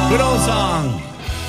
Good old song.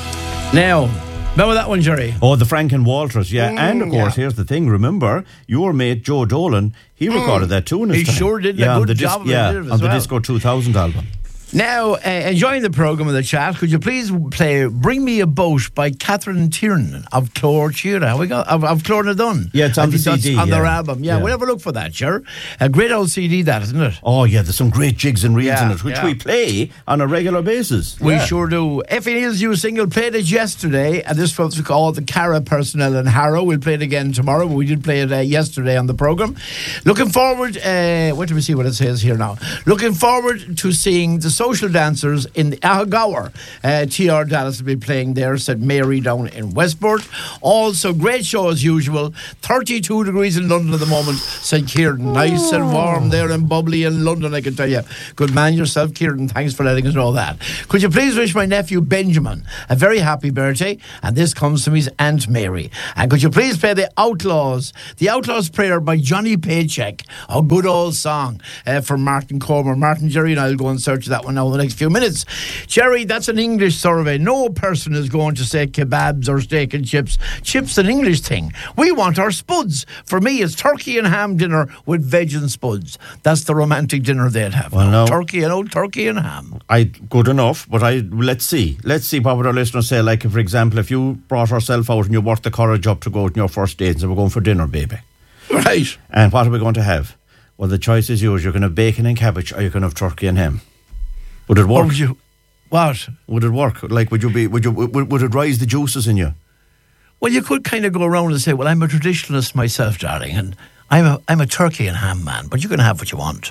Now, remember that one, Jerry? Oh, the Frank and Walters, yeah. And, of course, here's the thing. Remember, your mate, Joe Dolan, he recorded that tune. He sure did a good job of it on the Disco 2000 album. Now, enjoying the programme of the chat, could you please play Bring Me a Boat by Catherine Tiernan of Clore Chiara? Of Clore Dun. Yeah, it's on the CD. On their album. Yeah, we'll have a look for that, sure. A great old CD, that, isn't it? Oh, yeah, there's some great jigs and reels in it, which we play on a regular basis. We sure do. Effie Neal's new single, played it yesterday, and this was called The Cara Personnel in Harrow. We'll play it again tomorrow, but we did play it yesterday on the programme. Looking forward, wait till we see what it says here now. Looking forward to seeing the social dancers in the Ahagawar. TR Dallas will be playing there, said Mary down in Westport. Also, great show as usual. 32 degrees in London at the moment, said Kieran. Nice and warm there and bubbly in London, I can tell you. Good man yourself, Kieran. Thanks for letting us know that. Could you please wish my nephew Benjamin a very happy birthday? And this comes from his Aunt Mary. And could you please play The Outlaws Prayer by Johnny Paycheck, a good old song from Martin Comer. Martin, Jerry and I'll go and search that one now in the next few minutes. Jerry, that's an English survey. No person is going to say kebabs or steak and chips. Chips an English thing. We want our spuds. For me, it's turkey and ham dinner with veg and spuds. That's the romantic dinner they'd have. Well, no. Turkey and ham. Good enough, but let's see what would our listeners say. Like, for example, if you brought yourself out and you worked the courage up to go out on your first date and said, we're going for dinner, baby. Right. And what are we going to have? Well, the choice is yours. You're going to have bacon and cabbage, or you're going to have turkey and ham. Would it work? What? Would it work? Like, would it rise the juices in you? Well, you could kind of go around and say, well, I'm a traditionalist myself, darling, and I'm a turkey and ham man, but you can have what you want.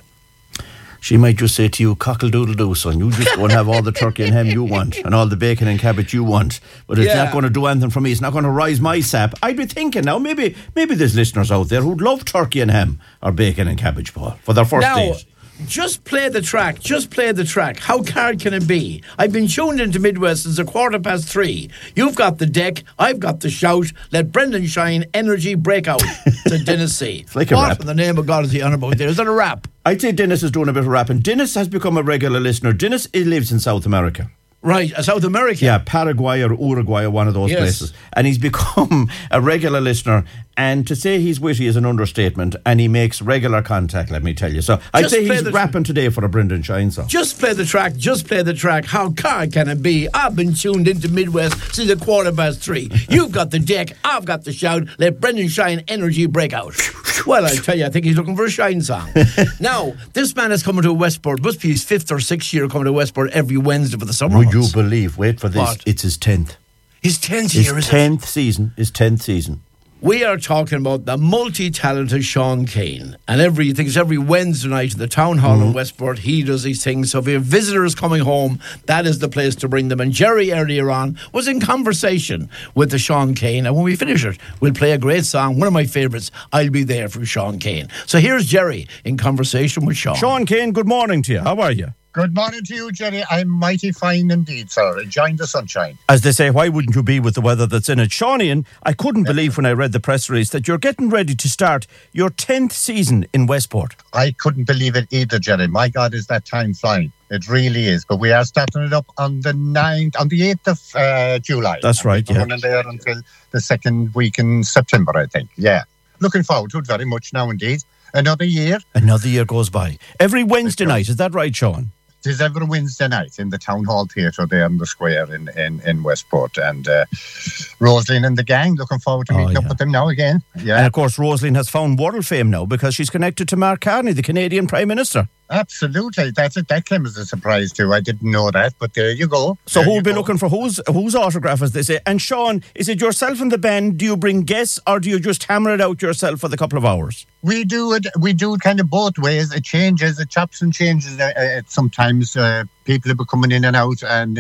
She might just say to you, cockle-doodle-doo, son, you just go and have all the turkey and ham you want and all the bacon and cabbage you want. But it's not going to do anything for me. It's not going to rise my sap. I'd be thinking now, maybe there's listeners out there who'd love turkey and ham or bacon and cabbage, Paul, for their first date. Just play the track. How hard can it be? I've been tuned into Midwest since 3:15. You've got the deck, I've got the shout. Let Brendan Shine energy break out to Dennis C. It's like a rap. What in the name of God is he on about there? Is that a rap? I'd say Dennis is doing a bit of rapping. Dennis has become a regular listener. Dennis lives in South America. Right, South America. Yeah, Paraguay or Uruguay or one of those places. And he's become a regular listener. And to say he's witty is an understatement. And he makes regular contact, let me tell you. So I'd say he's rapping today for a Brendan Shine song. Just play the track. How hard can it be? I've been tuned into Midwest since 3:15. You've got the deck, I've got the shout. Let Brendan Shine energy break out. Well, I tell you, I think he's looking for a Shine song. Now, this man is coming to Westport. Must be his 5th or 6th year coming to Westport every Wednesday for the summer months. Would you believe, wait for this, what? It's his 10th. His 10th year, his 10th season. His 10th season. We are talking about the multi-talented Sean Kane. And every Wednesday night at the Town Hall in Westport, he does these things. So if you have visitors coming home, that is the place to bring them. And Jerry earlier on was in conversation with the Sean Kane. And when we finish it, we'll play a great song, one of my favourites, I'll Be There, from Sean Kane. So here's Jerry in conversation with Sean. Sean Kane, good morning to you. How are you? Good morning to you, Jerry. I'm mighty fine indeed, sir. Enjoying the sunshine. As they say, why wouldn't you be with the weather that's in it? Seanian, I couldn't believe when I read the press release that you're getting ready to start your 10th season in Westport. I couldn't believe it either, Jerry. My God, is that time flying. It really is. But we are starting it up on the 8th of July. That's right, yeah. Going there until the second week in September, I think. Yeah. Looking forward to it very much now indeed. Another year. Another year goes by. Every Wednesday night, is that right, Sean? It is every Wednesday night in the Town Hall Theatre there in the square in Westport. And Rosaline and the gang, looking forward to meeting up with them now again. Yeah. And of course, Rosaline has found world fame now because she's connected to Mark Carney, the Canadian Prime Minister. Absolutely. That came as a surprise too. I didn't know that, but there you go. So who'll be looking for whose autograph, as they say? And Sean, is it yourself and the band? Do you bring guests or do you just hammer it out yourself for the couple of hours? We do it kind of both ways. It changes, it chops and changes. Sometimes people will be coming in and out, and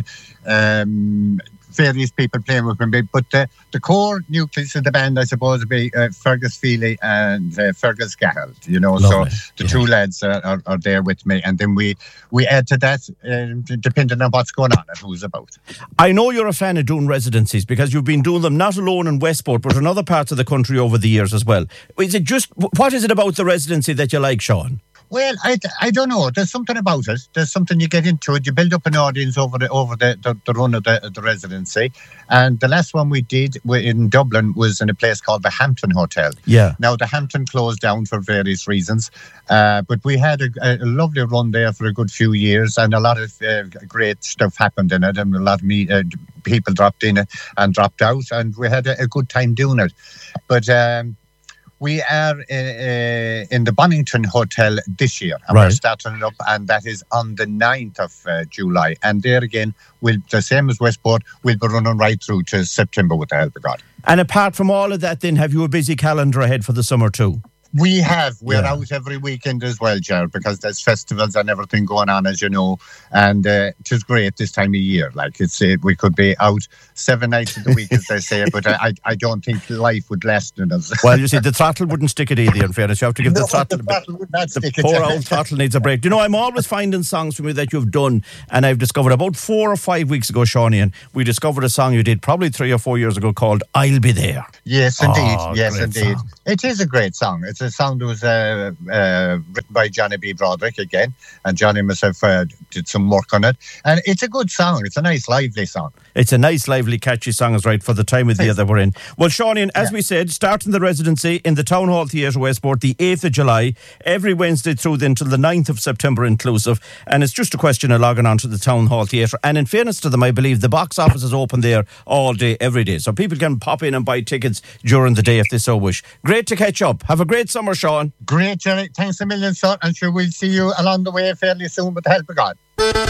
various people playing with me. But the core nucleus of the band, I suppose, would be Fergus Feely and Fergus Gahald. You know, lovely. So the two lads are there with me, and then we add to that depending on what's going on and who's about. I know you're a fan of doing residencies because you've been doing them not alone in Westport, but in other parts of the country over the years as well. Is it just what is it about the residency that you like, Sean? Well, I don't know. There's something about it. There's something you get into it. You build up an audience over the run of the residency. And the last one we did in Dublin was in a place called the Hampton Hotel. Yeah. Now, the Hampton closed down for various reasons. But we had a lovely run there for a good few years, and a lot of great stuff happened in it, and a lot of people dropped in and dropped out, and we had a good time doing it. But we are in the Bonington Hotel this year, and we're starting it up, and that is on the 9th of July. And there again, the same as Westport, we'll be running right through to September with the help of God. And apart from all of that, then, have you a busy calendar ahead for the summer too? We have. We're out every weekend as well, Jared, because there's festivals and everything going on, as you know. And it is great this time of year. Like, we could be out 7 nights of the week, as they say, but I don't think life would last in us. Well, you see, the throttle wouldn't stick it either, in fairness. You have to give the throttle a bit. The poor old throttle needs a break. You know, I'm always finding songs from you that you've done, and I've discovered about 4 or 5 weeks ago, Seanie, and we discovered a song you did probably 3 or 4 years ago called I'll Be There. Yes, indeed. Yes, indeed. Song. It is a great song. It's a song that was written by Johnny B. Broderick again, and Johnny and myself did some work on it. And it's a good song. It's a nice, lively song. It's a nice, lively, catchy song, is right, for the time of the year that we're in. Well, Seanie, as we said, starting the residency in the Town Hall Theatre, Westport, the 8th of July, every Wednesday through then till the 9th of September inclusive. And it's just a question of logging on to the Town Hall Theatre. And in fairness to them, I believe the box office is open there all day, every day. So people can pop in and buy tickets during the day if they so wish. Great to catch up. Have a great summer, Sean. Great, Jerry. Thanks a million, sir. And sure, we'll see you along the way fairly soon with the help of God.